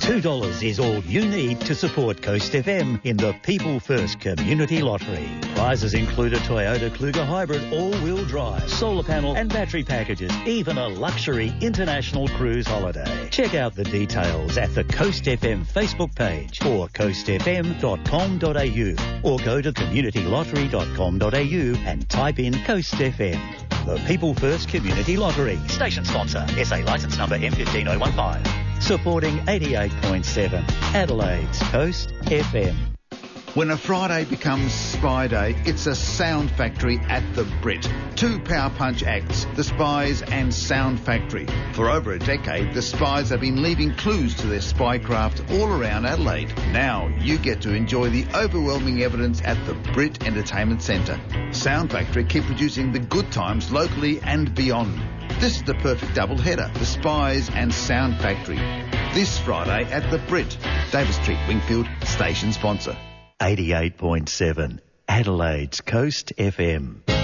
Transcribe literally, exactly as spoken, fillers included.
two dollars is all you need to support Coast F M in the People First Community Lottery. Prizes include a Toyota Kluger Hybrid all-wheel drive, solar panel and battery packages, even a luxury international cruise holiday. Check out the details at the Coast F M Facebook page or coast f m dot com dot a u or go to community lottery dot com dot a u and type in Coast F M. The People First Community Lottery. Station sponsor, S A licence number M one five oh one five. Supporting eighty-eight point seven Adelaide's Coast F M. When a Friday becomes Spy Day, it's a sound factory at the Brit. Two power punch acts, the Spies and Sound Factory. For over a decade, the Spies have been leaving clues to their spycraft all around Adelaide. Now you get to enjoy the overwhelming evidence at the Brit Entertainment Centre. Sound Factory keep producing the good times locally and beyond. This is the perfect double header, the Spies and Sound Factory. This Friday at the Brit. Davis Street, Wingfield, station sponsor. eighty-eight point seven Adelaide's Coast F M.